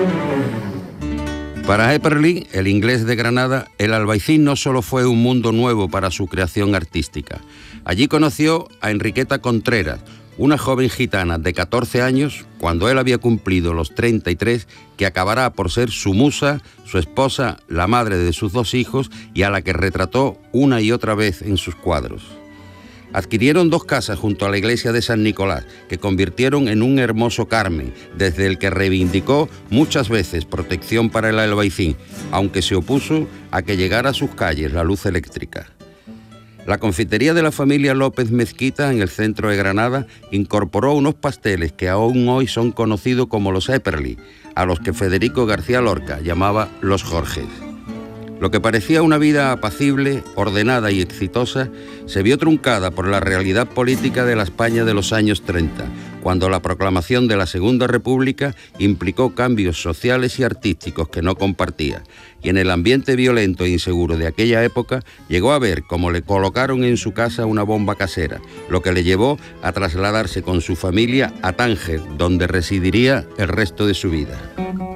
Para Epperly, el inglés de Granada, el Albaicín no solo fue un mundo nuevo para su creación artística. Allí conoció a Enriqueta Contreras, una joven gitana de 14 años, cuando él había cumplido los 33, que acabará por ser su musa, su esposa, la madre de sus 2 hijos y a la que retrató una y otra vez en sus cuadros. Adquirieron 2 casas junto a la iglesia de San Nicolás, que convirtieron en un hermoso Carmen, desde el que reivindicó muchas veces protección para el Albaicín, aunque se opuso a que llegara a sus calles la luz eléctrica. La confitería de la familia López Mezquita, en el centro de Granada, incorporó unos pasteles que aún hoy son conocidos como los Epperly, a los que Federico García Lorca llamaba los Jorges. Lo que parecía una vida apacible, ordenada y exitosa, se vio truncada por la realidad política de la España de los años 30, cuando la proclamación de la Segunda República implicó cambios sociales y artísticos que no compartía, y en el ambiente violento e inseguro de aquella época llegó a ver cómo le colocaron en su casa una bomba casera, lo que le llevó a trasladarse con su familia a Tánger, donde residiría el resto de su vida.